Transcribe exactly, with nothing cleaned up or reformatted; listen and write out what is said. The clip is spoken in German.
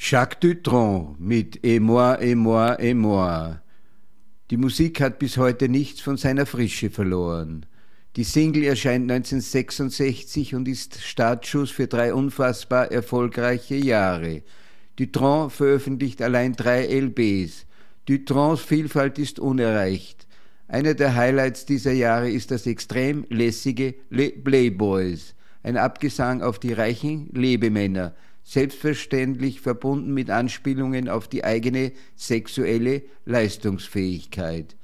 Jacques Dutronc mit Et moi, et moi, et moi. Die Musik hat bis heute nichts von seiner Frische verloren. Die Single erscheint neunzehnhundertsechsundsechzig und ist Startschuss für drei unfassbar erfolgreiche Jahre. Dutronc veröffentlicht allein drei L Bs. Dutroncs Vielfalt ist unerreicht. Einer der Highlights dieser Jahre ist das extrem lässige Les Playboys, ein Abgesang auf die reichen Lebemänner, selbstverständlich verbunden mit Anspielungen auf die eigene sexuelle Leistungsfähigkeit.